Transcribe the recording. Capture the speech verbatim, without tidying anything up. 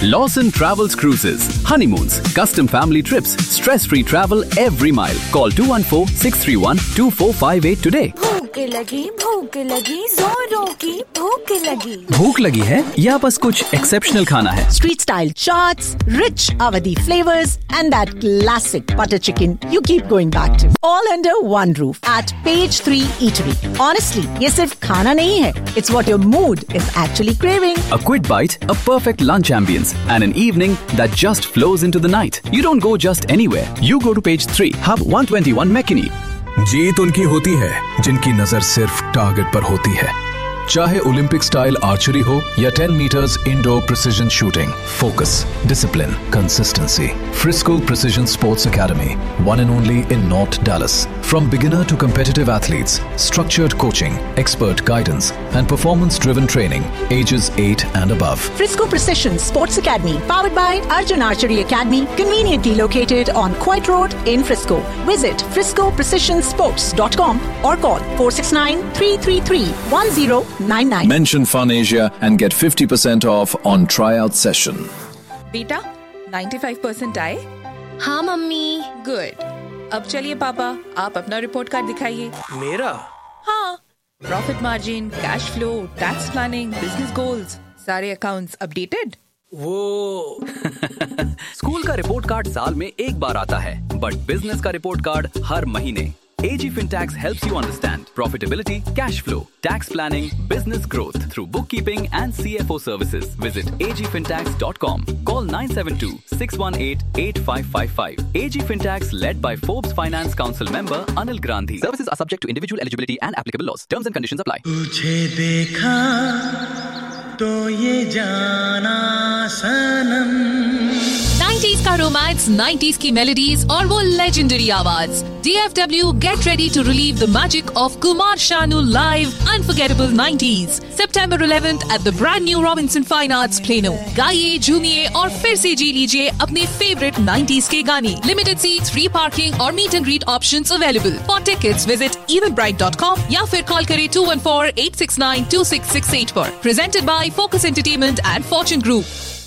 Lawson Travels Cruises. Honeymoons, custom family trips, stress-free travel every mile. Call two one four, six three one, two four five eight today. भूख लगी, भूख लगी, जोरों की भूख लगी। भूख लगी है या बस कुछ एक्सेप्शनल खाना है? Street style chaats, rich Awadhi flavors, and that classic butter chicken you keep going back to. All under one roof at Page Three Eatery. Honestly, ये सिर्फ खाना नहीं है. It's what your mood is actually craving. A quick bite, a perfect lunch ambience, and an evening that just flows into the night. You don't go just anywhere. You go to Page Three, Hub one twenty-one McKinney. जीत उनकी होती है जिनकी नजर सिर्फ target पर होती है, चाहे ओलंपिक स्टाइल आर्चरी हो या ten metres indoor precision shooting. Focus, discipline, consistency. Frisco Precision Sports Academy, one and only in North Dallas. From beginner to competitive athletes, structured coaching, expert guidance, and performance-driven training, ages eight and above. Frisco Precision Sports Academy, powered by Arjun Archery Academy, conveniently located on Coit Road in Frisco. Visit frisco precision sports dot com or call four six nine, three three three, one zero nine nine. Mention Fun Asia and get fifty percent off on tryout session. बेटा पचानवे percent आए? हाँ mummy. Good. अब चलिए पापा, आप अपना report card दिखाइए. मेरा? हाँ, profit margin, cash flow, tax planning, business goals, सारे अकाउंट्स अपडेटेड. वो स्कूल का रिपोर्ट कार्ड साल में एक बार आता है, बट बिजनेस का रिपोर्ट कार्ड हर महीने. A G Fintax helps you understand profitability, cash flow, tax planning, business growth through bookkeeping and C F O services. Visit a g fintax dot com. Call nine seven two, six one eight, eight five five five. A G Fintax led by Forbes Finance Council member Anil Grandhi. Services are subject to individual eligibility and applicable laws. Terms and conditions apply. तुझे देखा तो ये जाना सनम. Nineties का romance, nineties की melodies और वो legendary आवाज. D F W get ready to relive the magic of Kumar Sanu live Unforgettable nineties. September eleventh at the brand new Robinson Fine Arts Plano. गाइए, झूमिए और फिर से जी लीजिए अपने फेवरेट नाइंटीज़ के गाने. Limited seats, free parking और meet and greet options available. For tickets visit eventbrite dot com या फिर कॉल करें two one four, eight six nine, two six six eight पर. Presented by Focus Entertainment and Fortune Group.